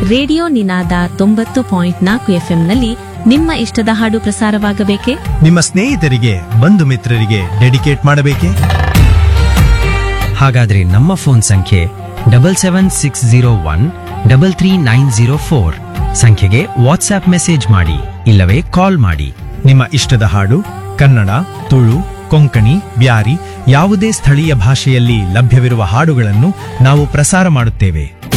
Radio ನಿನಾದ 90.4 ಎಫ್ಎಂನಲ್ಲಿ ನಿಮ್ಮ ಇಷ್ಟದ ಹಾಡು ಪ್ರಸಾರವಾಗಬೇಕೆ? ನಿಮ್ಮ ಸ್ನೇಹಿತರಿಗೆ, ಬಂಧು ಮಿತ್ರರಿಗೆ ಡೆಡಿಕೇಟ್ ಮಾಡಬೇಕೆ? ಹಾಗಾದ್ರೆ ನಮ್ಮ ಫೋನ್ ಸಂಖ್ಯೆ 77601 ಸಂಖ್ಯೆಗೆ ವಾಟ್ಸ್ಆಪ್ ಮೆಸೇಜ್ ಮಾಡಿ ಇಲ್ಲವೇ ಕಾಲ್ ಮಾಡಿ. ನಿಮ್ಮ ಇಷ್ಟದ ಹಾಡು ಕನ್ನಡ, ತುಳು, ಕೊಂಕಣಿ, ಬ್ಯಾರಿ ಯಾವುದೇ ಸ್ಥಳೀಯ ಭಾಷೆಯಲ್ಲಿ ಲಭ್ಯವಿರುವ ಹಾಡುಗಳನ್ನು ನಾವು ಪ್ರಸಾರ ಮಾಡುತ್ತೇವೆ.